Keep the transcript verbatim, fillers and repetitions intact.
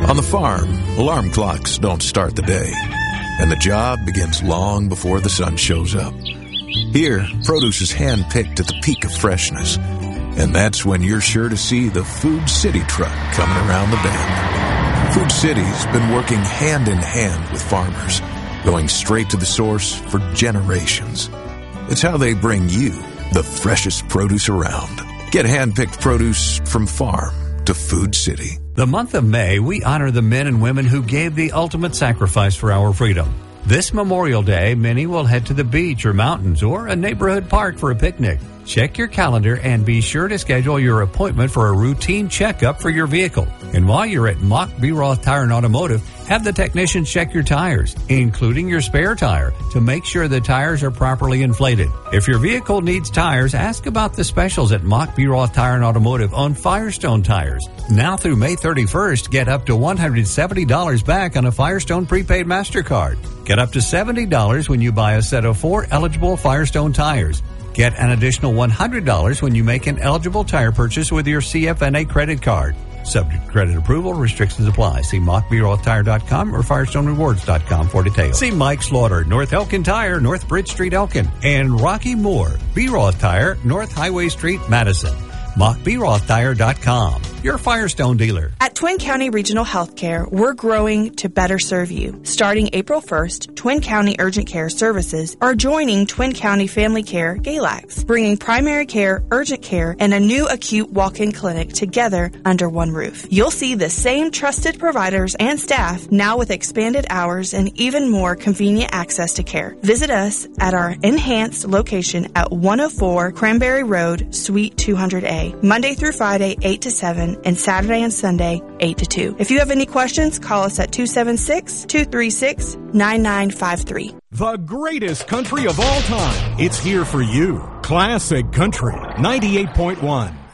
On the farm, alarm clocks don't start the day, and the job begins long before the sun shows up. Here, produce is hand-picked at the peak of freshness, and that's when you're sure to see the Food City truck coming around the bend. Food City's been working hand-in-hand with farmers, going straight to the source for generations. It's how they bring you the freshest produce around. Get hand-picked produce from farm to Food City. The month of May, we honor the men and women who gave the ultimate sacrifice for our freedom. This Memorial Day, many will head to the beach or mountains or a neighborhood park for a picnic. Check your calendar and be sure to schedule your appointment for a routine checkup for your vehicle. And while you're at Mock B. Roth Tire and Automotive, have the technicians check your tires, including your spare tire, to make sure the tires are properly inflated. If your vehicle needs tires, ask about the specials at Mock B. Roth Tire and Automotive on Firestone tires. Now through May thirty-first, get up to one hundred seventy dollars back on a Firestone prepaid MasterCard. Get up to seventy dollars when you buy a set of four eligible Firestone tires. Get an additional one hundred dollars when you make an eligible tire purchase with your C F N A credit card. Subject to credit approval, restrictions apply. See mock b roth tire dot com or firestone rewards dot com for details. See Mike Slaughter, North Elkin Tire, North Bridge Street, Elkin, and Rocky Moore, B. Roth Tire, North Highway Street, Madison. mock b roth tire dot com, your Firestone dealer. At Twin County Regional Healthcare, we're growing to better serve you. Starting April first, Twin County Urgent Care Services are joining Twin County Family Care Galax, bringing primary care, urgent care, and a new acute walk-in clinic together under one roof. You'll see the same trusted providers and staff, now with expanded hours and even more convenient access to care. Visit us at our enhanced location at one oh four Cranberry Road, Suite two hundred A, Monday through Friday, eight to seven, and Saturday and Sunday, eight to two. If you have any questions, call us at two seven six, two three six, nine nine five three. The greatest country of all time. It's here for you. Classic Country ninety-eight point one.